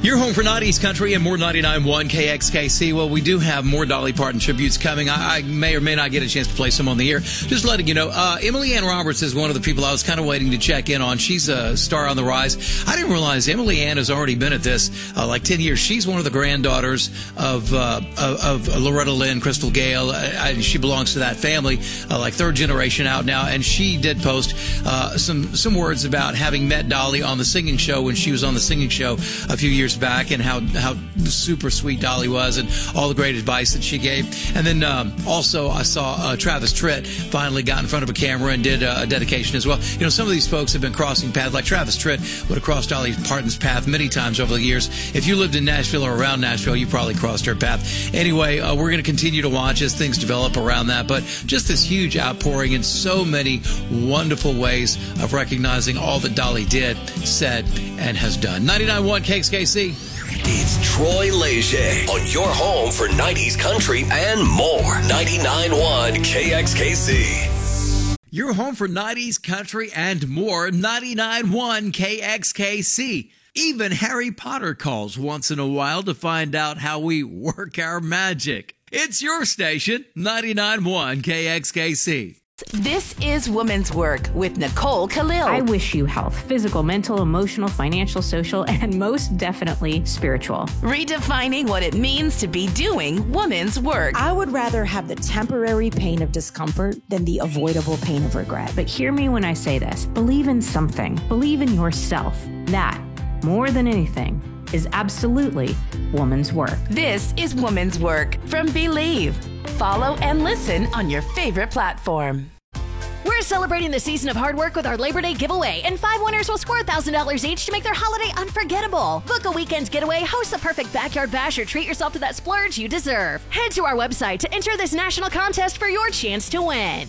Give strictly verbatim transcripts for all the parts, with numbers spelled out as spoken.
You're home for nineties country and more ninety-nine point one K X K C. Well, we do have more Dolly Parton tributes coming. I, I may or may not get a chance to play some on the air. Just letting you know, uh, Emily Ann Roberts is one of the people I was kind of waiting to check in on. She's a star on the rise. I didn't realize Emily Ann has already been at this uh, like ten years. She's one of the granddaughters of uh, of, of Loretta Lynn, Crystal Gale. I, I, she belongs to that family, uh, like third generation out now. And she did post uh, some some words about having met Dolly on the singing show when she was on the singing show a few years back, and how how super sweet Dolly was, and all the great advice that she gave. And then um, also I saw uh, Travis Tritt finally got in front of a camera and did uh, a dedication as well. You know, some of these folks have been crossing paths. Like Travis Tritt would have crossed Dolly Parton's path many times over the years. If you lived in Nashville or around Nashville, you probably crossed her path. Anyway, uh, we're going to continue to watch as things develop around that. But just this huge outpouring in so many wonderful ways of recognizing all that Dolly did, said, and has done. ninety-nine point one K X K C. It's Troy Leger on your home for nineties country and more. ninety-nine point one K X K C. Your home for nineties country and more. ninety-nine point one K X K C. Even Harry Potter calls once in a while to find out how we work our magic. It's your station, ninety-nine point one K X K C. This is Woman's Work with Nicole Khalil. I wish you health, physical, mental, emotional, financial, social, and most definitely spiritual. Redefining what it means to be doing woman's work. I would rather have the temporary pain of discomfort than the avoidable pain of regret. But hear me when I say this. Believe in something. Believe in yourself. That, more than anything, is absolutely woman's work. This is Woman's Work from Believe. Follow and listen on your favorite platform. We're celebrating the season of hard work with our Labor Day giveaway, and five winners will score one thousand dollars each to make their holiday unforgettable. Book a weekend getaway, host the perfect backyard bash, or treat yourself to that splurge you deserve. Head to our website to enter this national contest for your chance to win.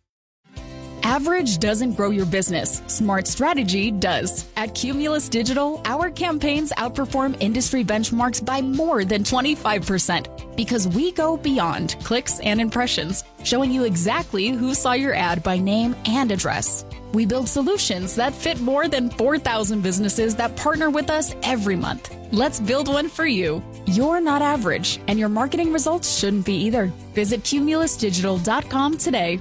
Average doesn't grow your business. Smart strategy does. At Cumulus Digital, our campaigns outperform industry benchmarks by more than twenty-five percent because we go beyond clicks and impressions, showing you exactly who saw your ad by name and address. We build solutions that fit more than four thousand businesses that partner with us every month. Let's build one for you. You're not average, and your marketing results shouldn't be either. Visit cumulus digital dot com today.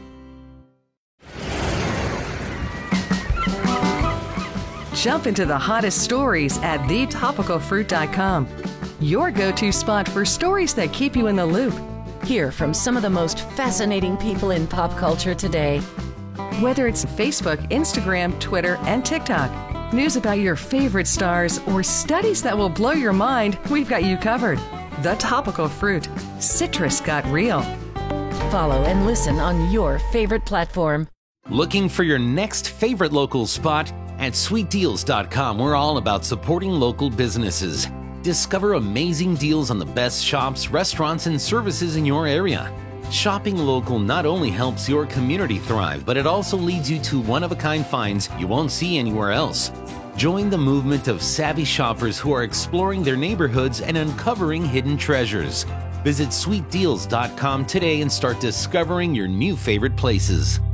Jump into the hottest stories at the topical fruit dot com. Your go-to spot for stories that keep you in the loop. Hear from some of the most fascinating people in pop culture today. Whether it's Facebook, Instagram, Twitter, and TikTok, news about your favorite stars, or studies that will blow your mind, we've got you covered. The Topical Fruit. Citrus got real. Follow and listen on your favorite platform. Looking for your next favorite local spot? At sweet deals dot com, we're all about supporting local businesses. Discover amazing deals on the best shops, restaurants, and services in your area. Shopping local not only helps your community thrive, but it also leads you to one-of-a-kind finds you won't see anywhere else. Join the movement of savvy shoppers who are exploring their neighborhoods and uncovering hidden treasures. Visit sweet deals dot com today and start discovering your new favorite places.